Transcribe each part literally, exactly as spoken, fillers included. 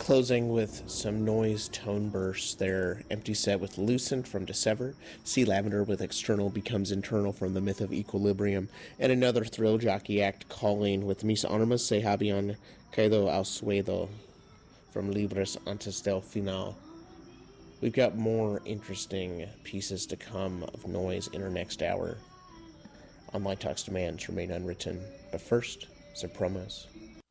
Closing with some noise tone bursts there. Empty Set with Lucent from Dissever, Sea Lavender with External Becomes Internal from The Myth of Equilibrium, and another thrill jockey act Calling with Mis Armas se habían caído al suelo from Libres antes del final. We've got more interesting pieces to come of noise in our next hour. On Light Talk's demands remain unwritten, but first, some promos.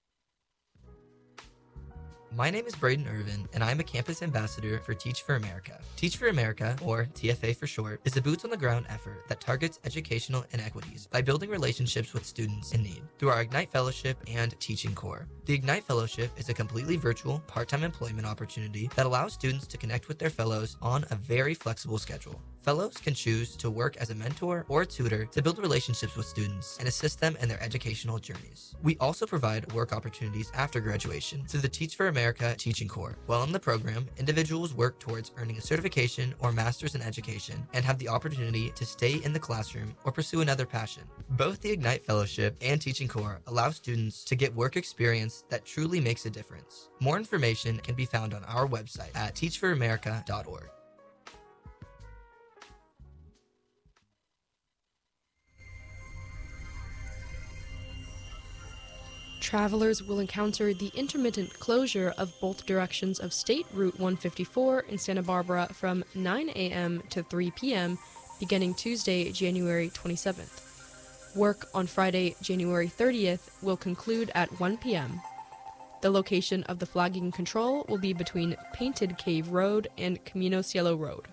My name is Braden Irvin, and I'm a campus ambassador for Teach for America. Teach for America, or T F A for short, is a boots-on-the-ground effort that targets educational inequities by building relationships with students in need through our Ignite Fellowship and Teaching Core. The Ignite Fellowship is a completely virtual, part-time employment opportunity that allows students to connect with their fellows on a very flexible schedule. Fellows can choose to work as a mentor or a tutor to build relationships with students and assist them in their educational journeys. We also provide work opportunities after graduation through the Teach for America Teaching Core. While in the program, individuals work towards earning a certification or master's in education and have the opportunity to stay in the classroom or pursue another passion. Both the Ignite Fellowship and Teaching Core allow students to get work experience that truly makes a difference. More information can be found on our website at teach for america dot org. Travelers will encounter the intermittent closure of both directions of State Route one fifty-four in Santa Barbara from nine a.m. to three p.m. beginning Tuesday, January twenty-seventh. Work on Friday, January thirtieth will conclude at one p.m. The location of the flagging control will be between Painted Cave Road and Camino Cielo Road.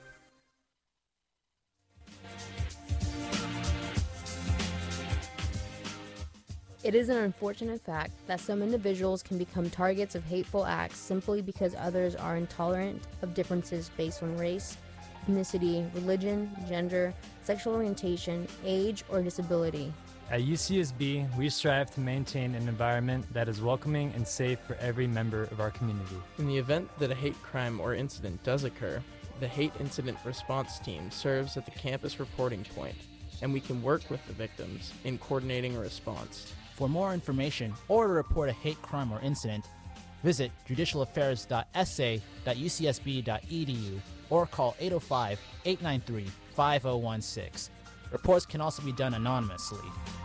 It is an unfortunate fact that some individuals can become targets of hateful acts simply because others are intolerant of differences based on race, ethnicity, religion, gender, sexual orientation, age, or disability. At U C S B, we strive to maintain an environment that is welcoming and safe for every member of our community. In the event that a hate crime or incident does occur, the Hate Incident Response Team serves at the campus reporting point, and we can work with the victims in coordinating a response. For more information or to report a hate crime or incident, visit judicial affairs dot s a dot u c s b dot e d u or call eight oh five, eight nine three, five oh one six. Reports can also be done anonymously.